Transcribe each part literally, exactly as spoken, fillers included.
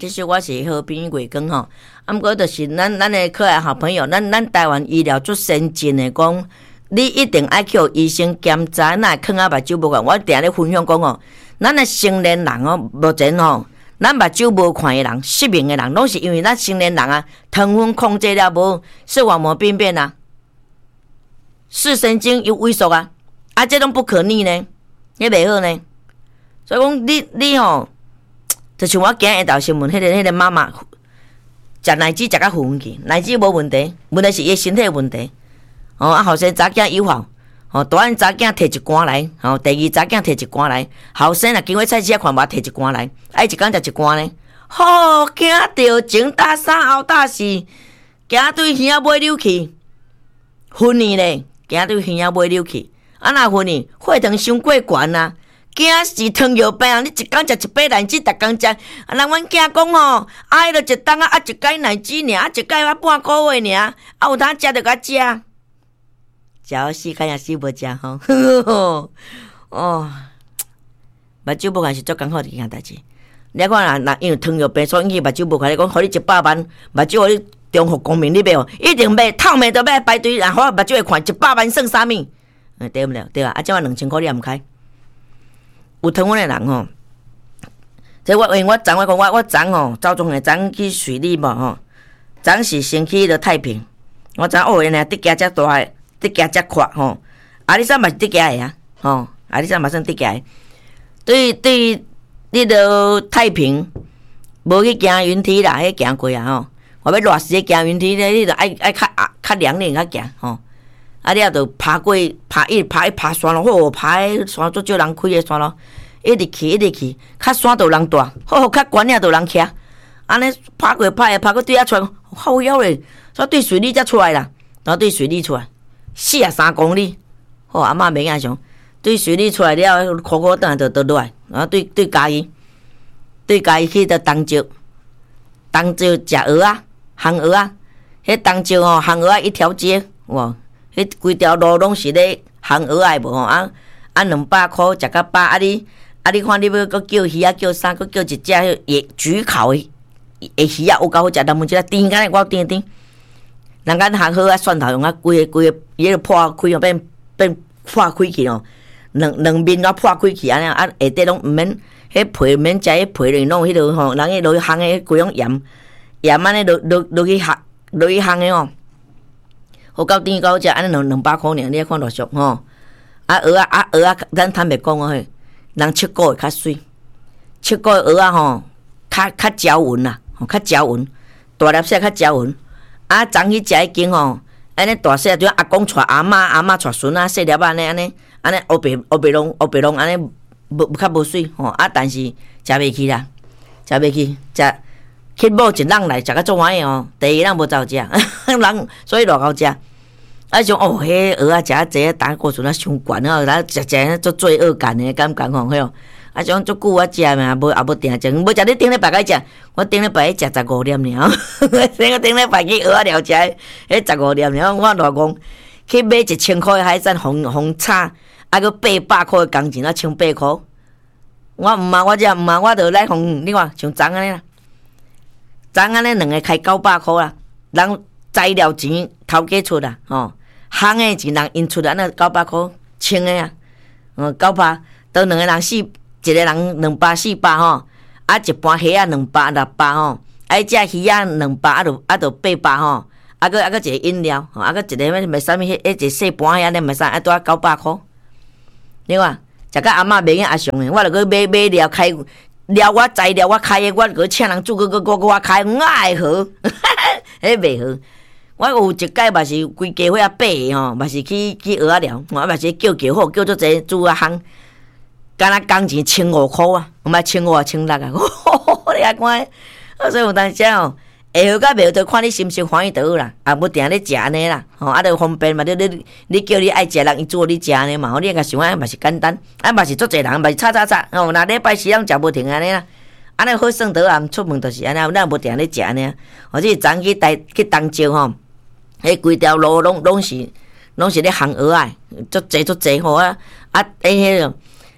其实我是和平月光吼，啊，毋过就是咱咱的可爱好朋友，咱咱台湾医疗足先进的讲，你一定爱去医生检查，哪会囥啊目睭无看？我定咧分享讲哦，咱的成年人哦，目前吼，咱目睭无看的人，失明的人，拢是因为咱成年人啊，糖分控制了无，视网膜病变啊，视神经有萎缩啊，啊，这拢不可逆呢，也袂好呢。所以讲，你你吼。就像我今日下道新闻，迄、那个迄、那个妈妈食奶子食甲昏去，奶子无问题，问题是伊身体问题。哦，啊，后生查囝友好，哦，大汉查囝摕一罐来，哦，第二查囝摕一罐来，后生啊，经过菜市啊看无摕一罐来，啊，伊一工食一罐呢。吼、哦，惊着前打三后打四，惊对耳仔尾扭去，昏去咧，惊对耳仔尾扭去，啊，若昏去，血糖伤过悬啊。惊是糖尿病啊！你一工食一杯奶子，逐工食。啊，人阮囝讲吼，啊，迄落一冬啊，啊一解奶子尔，啊一解啊半个月尔，啊有通食着甲食，食好死，看也死无食吼。哦，目睭无看是足艰苦一件代志。你看若若因为糖尿病所引起目睭无看，你讲，互你一百万目睭，互你中国公民你买哦，一定买，透明都买排队，然后目睭会看一百万算啥物？嗯，对不了，对啊，啊，即晚两千块你也毋开。有糖分的人吼，即我因为我昨我讲我我昨吼，早中的昨去水里无吼，昨是先去迄个太平，我昨哦原来伫家遮大个，伫家遮阔吼，啊你啥嘛是伫家的啊，吼，啊你啥嘛算伫家的，对对，迄个太平无去行云梯啦，迄行过啊吼，我要热时行云梯咧，你着爱爱较较凉咧较行吼。啊！你也着爬过，爬一爬一爬山路，好爬迄山足少人开诶山路，一直去一直去，较山着有人住，好较悬了着有人徛。安尼爬过爬下爬过对遐出来，好妖咧！所以对水里才出来啦，然后对水里出来，四啊三公里，好阿嬷袂影想，对水里出来了，苦苦等着倒落来，然后对对家己，对家己去到东石，东石食蚵仔，烘蚵仔，迄东石吼烘蚵仔一条街，哇！迄规条路拢是咧烘蚵仔无吼啊啊两百箍食到饱啊你啊你看你要搁叫鱼啊叫啥搁叫一只野焗烤的的鱼啊有够好食，人们即个甜干我甜甜，人家烘好啊蒜头用啊规个规个伊个破开哦变变破开去哦，两两面啊破开去安尼啊下底拢毋免迄皮毋免食迄皮咧，弄迄落吼人迄落去烘的规种盐盐安尼落落落去烘落去烘的哦。好到甜到食，安尼两两百块尔，你看偌俗吼。啊蚵仔啊蚵仔，咱坦白讲哦嘿，人切骨会较水，切骨蚵仔吼，较较焦匀啦，吼较焦匀，大粒些较焦匀。啊，昨去食迄间吼，安尼大细就阿公带阿嬷，阿嬷带孙啊，细粒安尼安尼，安尼乌白乌白龙乌白龙安尼无较无水吼。啊，但是食袂起啦，食袂起，食。去某一人来食甲足欢喜哦，第二人无走食，人所以落口食。啊像哦，迄蚵仔食啊济，胆固醇啊伤悬哦，咱食食足罪恶感的感觉吼，吼。啊像足久我食嘛，无也无定食，无食你顶礼拜甲食，我顶礼拜食十五粒尔，顶顶礼拜去蚵仔了食，迄十五粒尔，我偌讲去买一千块的海产，红红炒，啊个八百块的工钱啊，千八块。我毋嘛，我食毋嘛，我着来红，你看像昨安尼啦。昨安尼两个开九百箍啦，人材料钱头家出啦，吼，烘的钱人因出啦，那九百箍清的啊，嗯，九百，都两个人四，一个人两百四百吼，啊一盘虾啊两百六百吼，啊一只鱼啊两百啊着啊着八百吼，啊个啊个一个饮料，吼，啊个一个咩卖啥物迄一个细盘遐咧卖啥，啊拄啊九百箍，你看，食甲阿嬷袂瘾阿上诶，我着去买买料开。料我材料我开的，我个请人煮个个个我开，我爱好，迄袂好。我有一摆嘛是规家伙啊爬的吼，嘛是去去蚵仔寮，我嘛是叫叫好，叫做济煮啊烘，敢若工钱千五箍啊，毋捌千五啊千六啊，你啊看，所以有当时吼，会好甲袂好，就看你心情欢喜就好啦，啊，无定咧食安尼啦，吼，啊，着方便嘛，你你你叫你爱食人伊做你食安尼嘛，吼，你甲想安嘛是简单，啊嘛是足侪人嘛是炒炒炒，吼，若礼拜时人食无停安尼啦，安尼好算得啊，出门就是安尼，咱无定咧食安尼，或者昨去台去东石吼，迄规条路拢拢是拢是咧烘蚵仔，足侪足侪吼啊，啊，迄个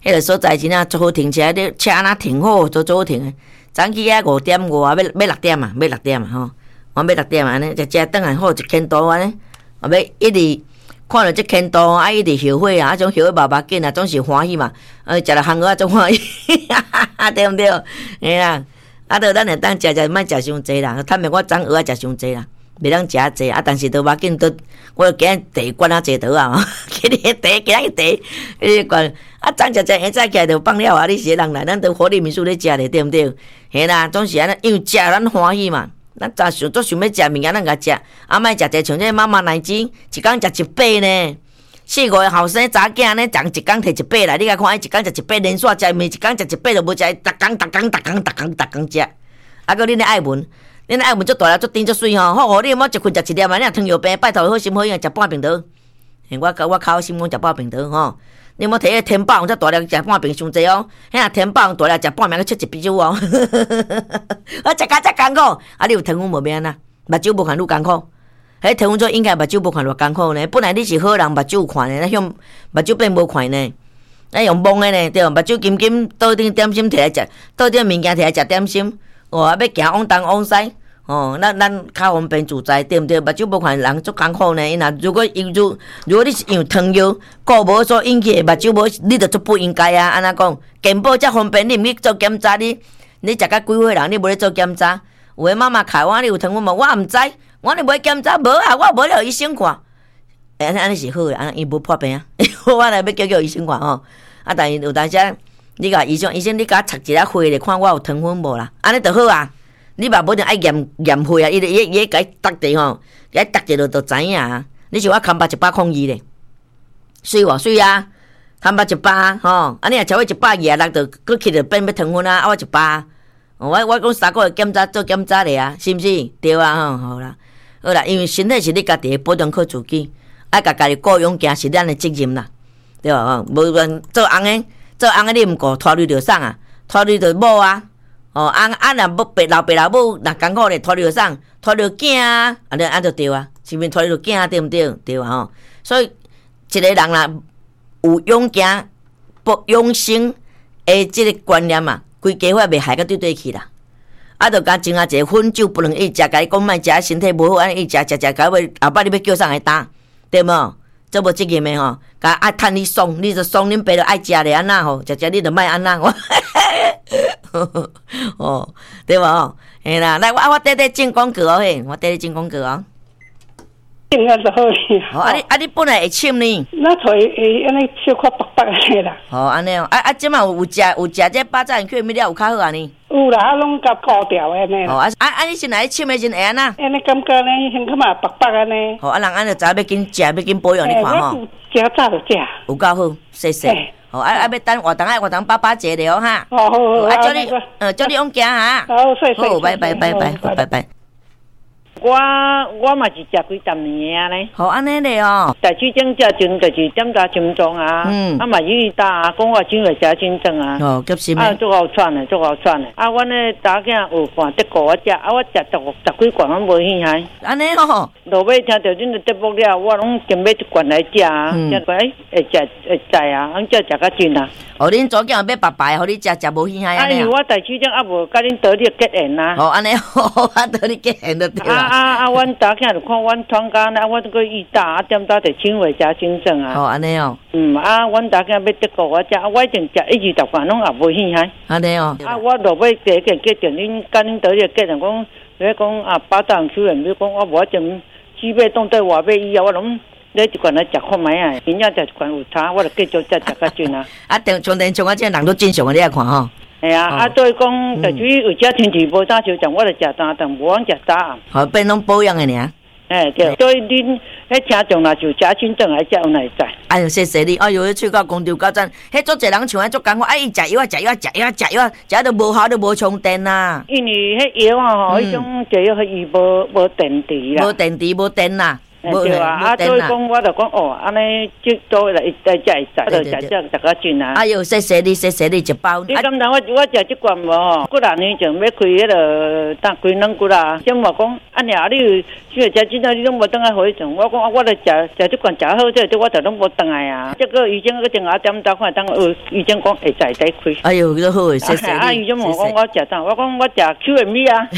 迄个所在真正足好停车，你车若停好，都足好停诶。早起啊五点五啊，要要六点啊，要六点啊吼，我要六点啊，安尼食食顿来好一圈多安尼，啊要一直看到即圈多啊，一直后悔啊，啊种后悔爸爸紧啊，总是欢喜嘛，呃食了烘蚵仔总欢喜，对毋对？嘿啦，啊都咱会当食食，莫食伤济啦，坦白我昨蚵仔食伤济啦。袂当食济啊，但是都要紧，都我今日茶灌啊济倒啊，今日茶，今日茶，迄灌啊，昨食食下早起来就放了啊！你是个人来，咱都活力民宿咧食咧，对毋对？嘿啦，总是安尼，因为食咱欢喜嘛，咱早想做想要食物件，咱甲食，啊，莫食济像这妈妈奶子，一工食一百呢。四五个后生查囝呢，逐一工摕一百来，你甲看，伊一工食一百，连续食面，一工食一百都无食，逐工逐工逐工逐工逐工食，啊，搁恁咧爱文。恁爱文足大粒足甜足水吼，好，互你莫一困食一粒啊！你若糖尿病，拜托好心好意食半瓶倒。嘿，我我靠心讲食半瓶倒吼。你莫摕迄天霸王遮大粒食半瓶伤济哦。迄若天霸王大粒食半瓶去切一啤酒哦。我食甲遮艰苦，啊！你有糖分无免啊？目睭无看愈艰苦。迄糖分做应该目睭无看偌艰苦呢。本来你是好人，目睭有看呢，咱向目睭变无看呢。咱用蒙的呢，对，目睭紧紧倒顶点心摕来食，倒顶物件摕来食点心。哦，要行往东往西，哦，咱咱较方便自在，对毋对？目睭无看人足艰苦呢。因若如果因如如果你是用糖药，顾无所引起的目睭无，你着足不应该啊！安怎讲？健保遮方便，你毋去做检查，你你食甲几岁人，你无咧做检查？有诶妈妈开我，你有糖分无？我毋知，我你无检查，无啊，我无了医生看。安尼安尼是好诶，安尼伊无破病啊。我来要叫叫医生看吼，啊，但是有当时。你甲医生，医生你甲我插一下血咧，看我有糖分无啦？安尼就好啊。你嘛无定爱验验血啊，伊伊伊甲伊搭者吼，甲伊搭者就就知影啊。你像我看巴一百空二咧，水无水啊？看巴一百吼，安尼若超过一百二啊，六就搁去就变要糖分啊。啊，我一百，我我讲三个月检查做检查咧啊，是毋是？对啊，吼，好啦，好啦，因为身体是你家己的，保养靠自己，爱甲家己顾养行是咱的责任啦，对吧？吼，无论做翁的。做翁个你毋顾，拖累着啥啊？拖累着某啊！哦，翁啊若要白老爸老母若艰苦咧，拖累着啥？拖累着囝啊！安尼安就对啊，是毋是拖累着囝对毋对？对啊吼！所以一个人啦，有养行、不养生诶，即个观念啊，规家伙袂害甲对对去啦。啊，着甲种啊一个薰酒不能一食，甲伊讲莫食，身体无好，安尼一食食食，到尾后摆你要叫啥来打，对无？做无责任的吼，甲爱趁你爽，你就爽，恁爸就爱食咧安那吼，食食你就莫安那，哦，对无吼？嘿啦，来我我缀缀进广告哦嘿，我缀缀进广告哦。 进啊就好哩。 哦，啊你啊你本来会凊呢？ 那才会安尼小可白白安尼啦。 哦，安尼哦，啊啊，即马有有食有食这巴掌去物了有较好安尼。 有啦，啊拢甲固掉安尼。 哦，啊啊啊，你先来凊的时会安那？ 安尼感觉呢，胸口嘛白白安尼。 哦，啊人安就知要紧食，要紧保养，你看吼。 食早就食。 有够好，谢谢。哦，啊啊要等活动啊活动爸爸坐了哈。 哦好好。 啊叫你，呃叫你往行哈。 好，谢谢。 好，拜拜拜拜，好拜拜。 我我嘛是食几十年啊咧。 好安尼咧哦。 台区种食阵就是点打心脏啊， 嗯， 啊嘛有打啊，讲我真会食真正啊。 哦，急心啊，足好喘的，足好喘的。啊，阮咧打囝有看得过我食，啊我食十十几罐，我无兴趣。 安尼吼。 落尾听到恁的节目了，我拢准备一罐来食啊，食过会食会知啊，俺才食较真啊。 哦，恁左囝要白白，互你食食无兴趣安尼。 啊，因为我台区种啊无甲恁得你结缘啊。 哦，安尼好，啊得你结缘就对啦。 啊啊啊！阮打囝就看阮窗间啊，我这个伊打啊，点打着轻微加真正啊。 哦，安尼哦。 嗯啊，阮打囝要得过我食，啊，我一定食一二十罐拢也无兴趣。 安尼哦。 啊，我落尾第一件决定，恁甲恁得你结缘讲，你讲啊，巴掌手人，你讲我无一定煮买当对外买以后，我拢。你一罐来食看卖啊，真正食一罐有差，我就继续食食较准啊。 啊，电充电像我这人都正常的，你来看吼。 系啊，啊，所以讲，就至于有只天气无啥就讲，我就食三顿，无通食早。 好，变拢保养的尔。 哎对，所以恁迄听众若就食真正，还食有耐在。 哎呦，谢谢你！哎呦，去到公车到站，迄足侪人像迄足艰苦，哎，伊食药啊，食药啊，食药啊，食药啊，食到无效都无充电呐。 因为迄药啊吼，迄种食药伊无无电池啦。 无电池，无电啦。 对啊，啊，所以讲我就讲哦，安尼即多来来食会使，就食食食个准啊。 哎哟，谢谢你，谢谢你一包。 你敢当我我食即罐无吼？几六年前要开迄个当开两骨啦，先话讲，啊娘，你需要食真啊，你拢无当来回程。我讲啊，我来食食即罐食好这，这我就拢无当来啊。这个医生个正下点到看，当呃医生讲会使再开。 哎哟，都好，谢谢你。 啊，医生问我我食啥？我讲我食 Q M V 啊。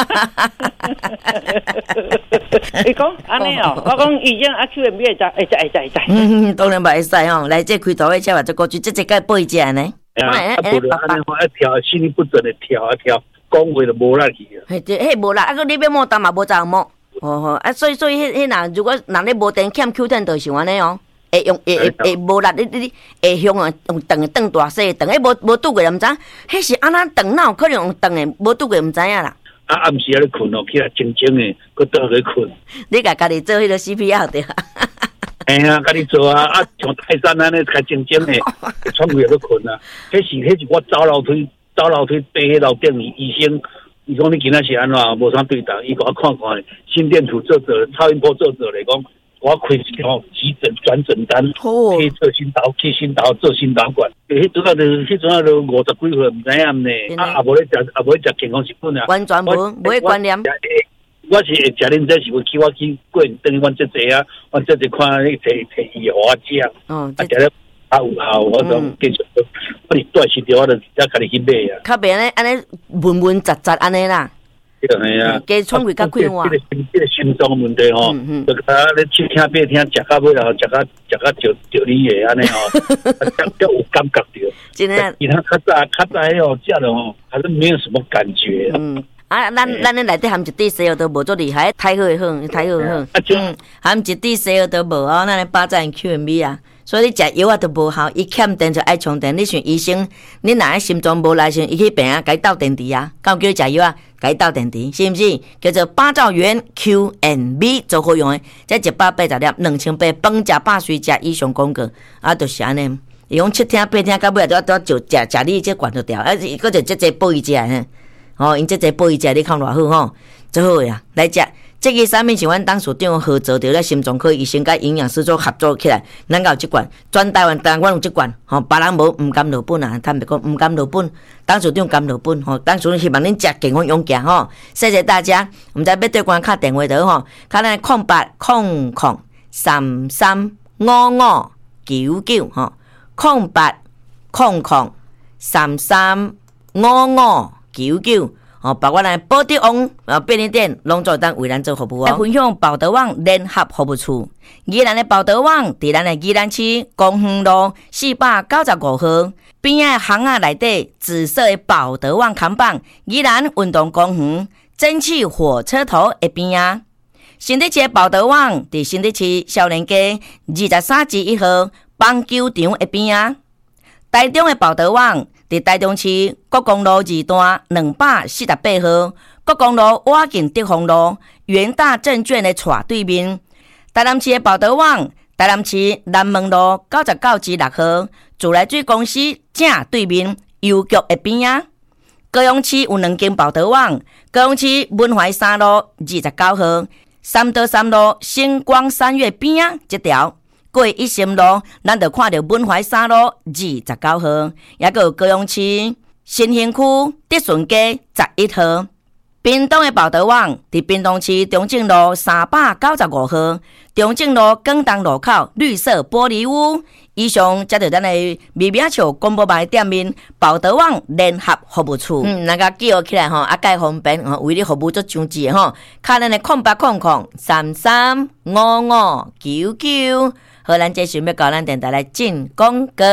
你讲安尼哦？我讲医生啊 Q M V 会使会使会使会使。 嗯，当然嘛会使吼。来，这开头的车或者过去，这这该背一下呢。 啊，啊，不然安尼话一跳，心律不整的跳啊跳，讲话就无力去啊。 嘿，对，嘿无力，啊，个你要摸单嘛无咋摸。哦吼，啊，所以所以迄迄人如果人咧无电欠 Q ten 就像安尼哦，会用会会会无力，你你会向啊用长的长大细，长诶无无拄过，毋知，迄是安怎长哪有可能用长诶无拄过，毋知影啦。 啊，暗时啊咧困哦，起来静静诶，搁倒去困。 你甲家己做迄个 C P R 对啊？ 哎呀，家己做啊！啊，像泰山安尼，较静静诶，喘气就困啊。迄是迄是我走楼梯，走楼梯爬迄楼顶，医生，伊讲你今仔是安怎，无啥对待，伊甲我看看，心电图做做，超音波做做咧，讲我开一条急诊转诊单，去做心导，去心导做心导管。迄阵啊，就迄阵啊，就五十几岁，毋知影呢。啊，也无咧食，也无咧食健康食品啊。 完全无，无迄观念。 我是会食恁这是会去我去过等于阮这这啊，阮这这看迄摕摕药啊食，啊食咧啊有效，我讲继续，我是短时间我就才家己去买啊。 较袂安尼安尼闷闷杂杂安尼啦。 对啊。 加喘气较快活。 这个心这个心脏问题吼，就甲咧七听八听，食到尾后食到食到着着你诶安尼吼，才才有感觉着。 真诶。 其他较早较早迄哦食了吼，还是没有什么感觉。嗯。 啊，咱咱咧内底含一滴西药都无足厉害，太好好，太好好。嗯，含一滴西药都无哦，咱咧巴掌 Q M V 啊，所以你食药啊都无效，伊欠电就爱充电。你像医生，你若心脏无来时，伊去病啊，该斗电池啊，敢有叫食药啊，该斗电池，是毋是？叫做八兆元 Q M V 最好用诶，这一百八十粒，两千八，饭食饱睡食以上广告，啊，就是安尼。伊讲七听八听，到尾都要都要就食食你这罐就掉，啊，伊个就即个补伊食嘿。哦，因这个补伊食，你看偌好吼，最好呀！来食这个产品是阮董事长合作着咧心脏科医生甲营养师做合作起来，咱有即罐，全台湾台湾有即罐，吼，别人无毋甘落本啊，坦白讲毋甘落本，董事长甘落本吼，董事长希望恁食健康勇健吼，谢谢大家，毋知要对关敲电话倒吼，敲咱空八空空三三五五九九吼，空八空空三三五五。九九哦，包括咱宝德网啊便利店拢做当为咱做服务哦。来分享宝德网联合服务处，宜兰的宝德网伫咱的宜兰市公园路四百九十五号边仔巷仔内底紫色的宝德网看板，宜兰运动公园蒸汽火车头的边仔。新竹市的宝德网伫新竹市少年街二十三至一号棒球场的边仔。台中的宝德网伫台中市国公路二段两百四十八号，国公路瓦近德丰路元大证券的斜对面。台南市的宝德网，台南市南门路九十九至六号，自来水公司正对面邮局的边仔。高雄市有两间宝德网，高雄市文怀三路二十九号，三德三路星光三月边仔这条。过一心路，咱就看到文怀三路二十九号，也个有高雄市新兴区德顺街十一号。屏东的宝德网伫屏东市中正路三百九十五号，中正路广东路口绿色玻璃屋。以上则着咱的微名笑广播牌店面宝德网联合服务处。嗯，那个记号起来吼，啊，介方便吼，为你服务做上智的吼。卡咱的空八空空三三五五九九。好，咱继续要搞咱电台来进广告。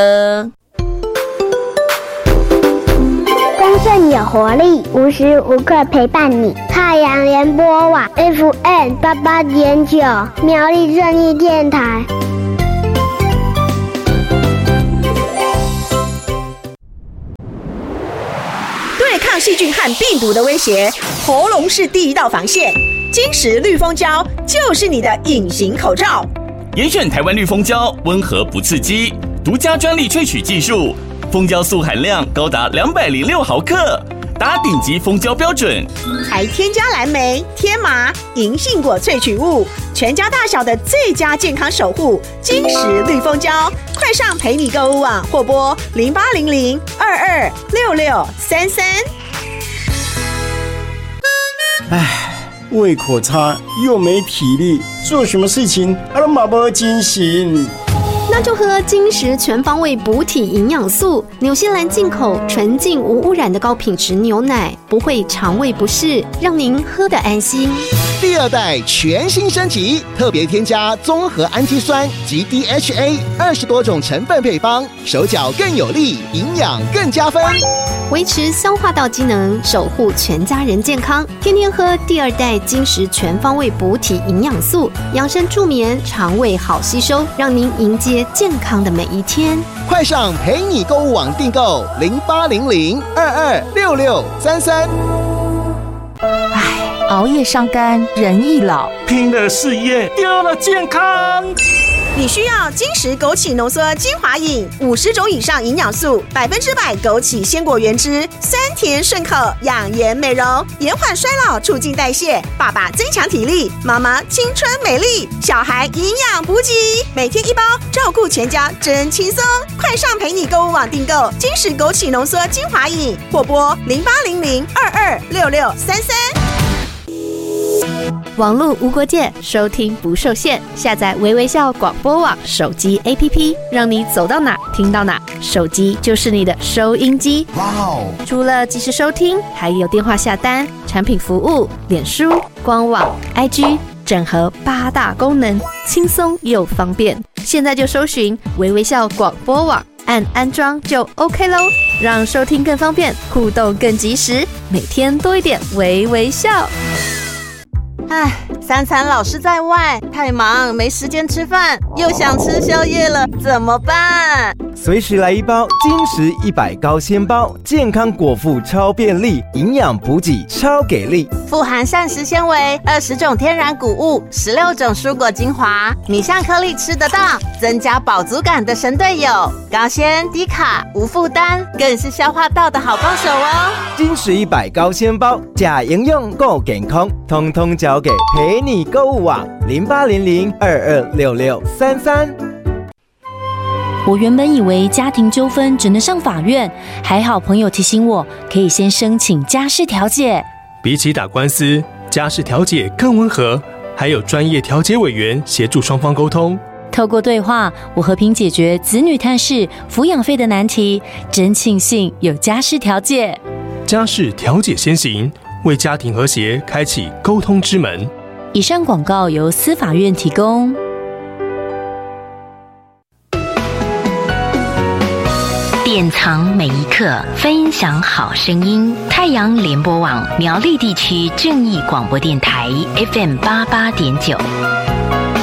丰盛有活力，无时无刻陪伴你。太阳联播网 F M 八八点九，苗栗正义电台。 对抗细菌和病毒的威胁，喉咙是第一道防线。金石绿蜂胶就是你的隐形口罩。 严选台湾绿蜂胶，温和不刺激，独家专利萃取技术，蜂胶素含量高达两百零六毫克， 达顶级蜂胶标准， 还添加蓝莓、天麻、银杏果萃取物，全家大小的最佳健康守护，金石绿蜂胶。快上陪你购物网或拨零八零零二二六六三三。 唉，胃口差又没体力，做什么事情啊都没精神。 那就喝金石全方位补体营养素，纽西兰进口纯净无污染的高品质牛奶，不会肠胃不适，让您喝得安心。 第二代全新升级，特别添加综合氨基酸及 D H A 二十多种成分配方，手脚更有力，营养更加分， 维持消化道机能，守护全家人健康。天天喝第二代金石全方位补体营养素，养生助眠，肠胃好吸收，让您迎接健康的每一天。 快上陪你购物网订购零八零零二二六六三三。 唉，熬夜伤肝，人易老， 拼了事业，丢了健康。 你需要金石枸杞浓缩精华饮，五十种以上营养素，百分之百枸杞鲜果原汁，酸甜顺口，养颜美容，延缓衰老，促进代谢。爸爸增强体力，妈妈青春美丽，小孩营养补给，每天一包，照顾全家真轻松。快上陪你购物网订购金石枸杞浓缩精华饮，或拨零八零零二二六六三三。 网络无国界，收听不受限。下载微微笑广播网手机 A P P， 让你走到哪听到哪，手机就是你的收音机。哇哦！除了即时收听，还有电话下单、产品服务、脸书、官网、I G， 整合八大功能，轻松又方便。现在就搜寻微微笑广播网，按安装就 OK 咯，让收听更方便，互动更及时，每天多一点微微笑。 唉，三餐老是在外，太忙没时间吃饭，又想吃宵夜了，怎么办？ 随时来一包金石一百高纤包，健康果腹超便利，营养补给超给力， 富含膳食纤维，二十种天然谷物，十六种蔬果精华，米香颗粒吃得到，增加饱足感的神队友，高纤低卡无负担，更是消化道的好帮手哦。 金石一百高纤包，假营养够健康，通通交给陪你购物网零八零零二二六六三三。 我原本以为家庭纠纷只能上法院，还好朋友提醒我，可以先申请家事调解。 比起打官司，家事调解更温和，还有专业调解委员协助双方沟通。 透过对话，我和平解决子女探视、抚养费的难题，真庆幸有家事调解。 家事调解先行，为家庭和谐开启沟通之门。 以上广告由司法院提供。 典藏每一刻，分享好声音。太阳联播网苗栗地区正义广播电台 F M 八八点九。